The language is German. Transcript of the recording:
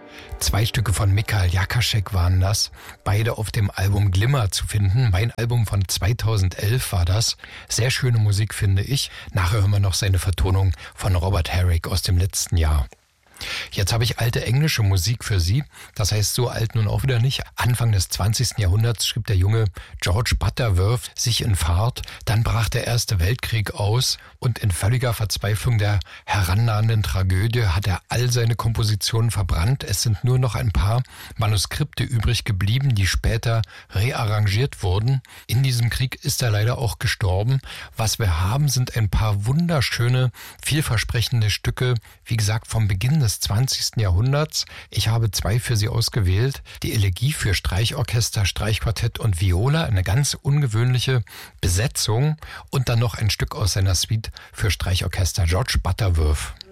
2 Stücke von Michael Jakaschek waren das, beide auf dem Album Glimmer zu finden. Mein Album von 2011 war das. Sehr schöne Musik, finde ich. Nachher hören wir noch seine Vertonung von Robert Herrick aus dem letzten Jahr. Jetzt habe ich alte englische Musik für Sie. Das heißt, so alt nun auch wieder nicht. Anfang des 20. Jahrhunderts schrieb der junge George Butterworth sich in Fahrt. Dann brach der Erste Weltkrieg aus und in völliger Verzweiflung der herannahenden Tragödie hat er all seine Kompositionen verbrannt. Es sind nur noch ein paar Manuskripte übrig geblieben, die später rearrangiert wurden. In diesem Krieg ist er leider auch gestorben. Was wir haben, sind ein paar wunderschöne, vielversprechende Stücke, wie gesagt, vom Beginn des 20. Jahrhunderts. Ich habe 2 für Sie ausgewählt. Die Elegie für Streichorchester, Streichquartett und Viola, eine ganz ungewöhnliche Besetzung. Und dann noch ein Stück aus seiner Suite für Streichorchester, George Butterworth.